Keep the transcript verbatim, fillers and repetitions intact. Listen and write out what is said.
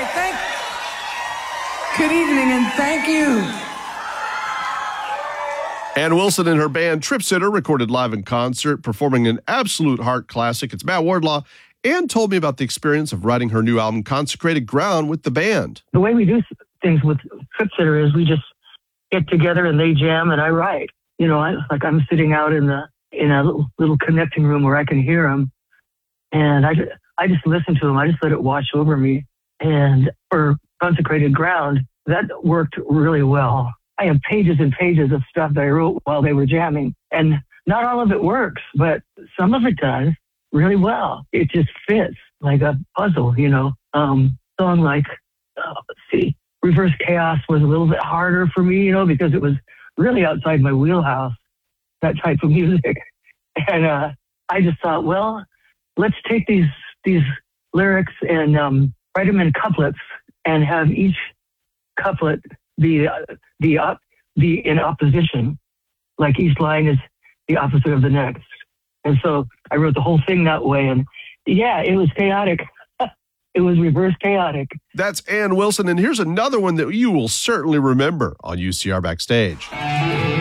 thank Good evening, and thank you. Ann Wilson and her band Trip Sitter recorded live in concert, performing an absolute heart classic. It's Matt Wardlaw. Ann told me about the experience of writing her new album, Consecrated Ground, with the band. The way we do things with Trip Sitter is we just get together and they jam and I write. You know, I, like I'm sitting out in the in a little, little connecting room where I can hear them, and I just, I just listen to them. I just let it wash over me. And for Consecrated Ground, that worked really well. I have pages and pages of stuff that I wrote while they were jamming, and not all of it works, but some of it does really well. It just fits like a puzzle, you know. Um, song like, uh, let's see, Reverse Chaos was a little bit harder for me, you know, because it was really outside my wheelhouse, that type of music. And uh, I just thought, well, let's take these these lyrics and um, write them in couplets and have each couplet be uh, be up be in opposition, like each line is the opposite of the next. And so I wrote the whole thing that way, and yeah, it was chaotic. It was reverse chaotic. That's Ann Wilson, and here's another one that you will certainly remember on U C R Backstage.